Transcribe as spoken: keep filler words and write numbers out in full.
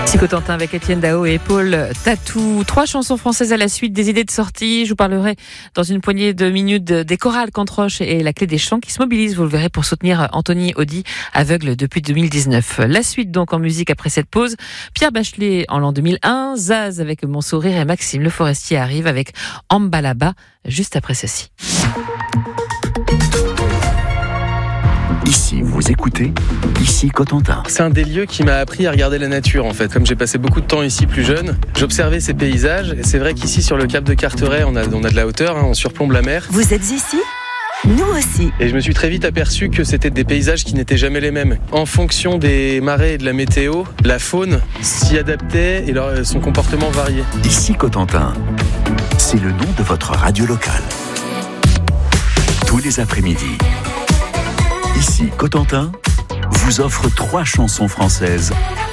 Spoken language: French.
Ici Cotentin avec Étienne Dao et Paul Tatou. Trois chansons françaises à la suite, des idées de sortie. Je vous parlerai dans une poignée de minutes des chorales Cantroche et la Clé des Chants qui se mobilisent, vous le verrez, pour soutenir Anthony Audy, aveugle depuis deux mille dix-neuf. La suite donc en musique après cette pause. Pierre Bachelet en l'an deux mille un, Zaz avec Mon Sourire et Maxime Le Forestier arrive avec Ambalaba juste après ceci. Ici, vous écoutez, ici Cotentin. C'est un des lieux qui m'a appris à regarder la nature en fait. Comme j'ai passé beaucoup de temps ici plus jeune, j'observais ces paysages et c'est vrai qu'ici sur le cap de Carteret, on a, on a de la hauteur, hein, on surplombe la mer. Vous êtes ici ? Nous aussi. Et je me suis très vite aperçu que c'était des paysages qui n'étaient jamais les mêmes. En fonction des marées et de la météo, la faune s'y adaptait et leur, son comportement variait. Ici Cotentin, c'est le nom de votre radio locale. Tous les après-midi, ici Cotentin vous offre trois chansons françaises